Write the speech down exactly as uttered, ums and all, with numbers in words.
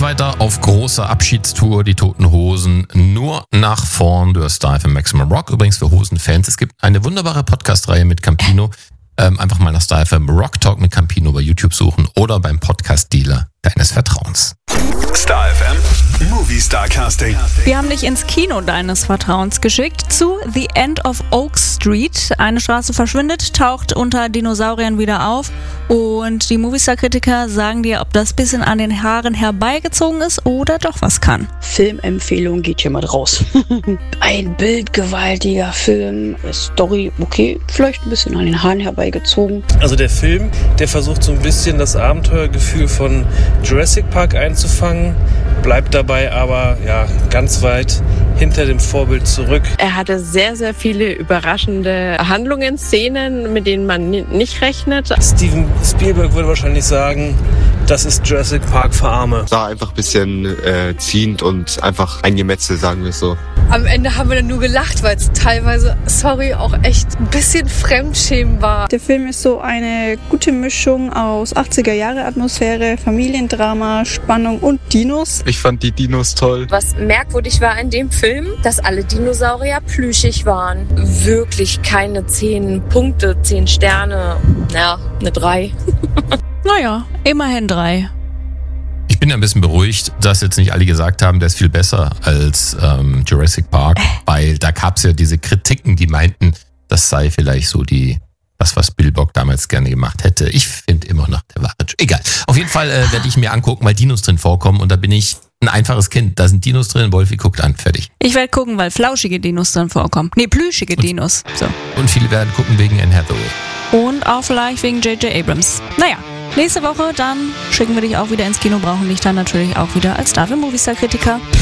weiter auf großer Abschiedstour, die Toten Hosen, nur nach vorn. Du hörst Star F M Maximum Rock. Übrigens für Hosen-Fans, es gibt eine wunderbare Podcast-Reihe mit Campino. Ähm, einfach mal nach Star F M Rock Talk mit Campino bei YouTube suchen oder beim Podcast-Dealer deines Vertrauens. Star F M Movie Star Casting. Wir haben dich ins Kino deines Vertrauens geschickt zu The End of Oak Street. Eine Straße verschwindet, taucht unter Dinosauriern wieder auf und die Moviestar-Kritiker sagen dir, ob das bisschen an den Haaren herbeigezogen ist oder doch was kann. Filmempfehlung geht hier mal raus. Ein bildgewaltiger Film, Story okay, vielleicht ein bisschen an den Haaren herbeigezogen. Also der Film, der versucht so ein bisschen das Abenteuergefühl von Jurassic Park einzufangen, bleibt dabei aber ja ganz weit hinter dem Vorbild zurück. Er hatte sehr, sehr viele überraschende Handlungen, Szenen, mit denen man nicht rechnet. Steven Spielberg würde wahrscheinlich sagen, das ist Jurassic Park für Arme. Sah einfach ein bisschen äh, ziehend und einfach ein Gemetzel, sagen wir es so. Am Ende haben wir dann nur gelacht, weil es teilweise, sorry, auch echt ein bisschen Fremdschämen war. Der Film ist so eine gute Mischung aus achtziger-Jahre-Atmosphäre, Familiendrama, Spannung und Dinos. Ich fand die Dinos toll. Was merkwürdig war in dem Film, dass alle Dinosaurier plüschig waren. Wirklich keine zehn Punkte, zehn Sterne, ja, eine drei. Naja, immerhin drei. Ich bin ein bisschen beruhigt, dass jetzt nicht alle gesagt haben, der ist viel besser als ähm, Jurassic Park, weil da gab es ja diese Kritiken, die meinten, das sei vielleicht so die, das, was Spielberg damals gerne gemacht hätte. Ich finde immer noch, der war egal. Auf jeden Fall äh, werde ich mir angucken, weil Dinos drin vorkommen und da bin ich ein einfaches Kind. Da sind Dinos drin, Wolfi guckt an, fertig. Ich werde gucken, weil flauschige Dinos drin vorkommen. Nee, plüschige und, Dinos. So. Und viele werden gucken wegen Anne Hathaway. Und auch vielleicht wegen J J Abrams. Naja. Nächste Woche, dann schicken wir dich auch wieder ins Kino, brauchen dich dann natürlich auch wieder als Star F M Moviestar Kritiker.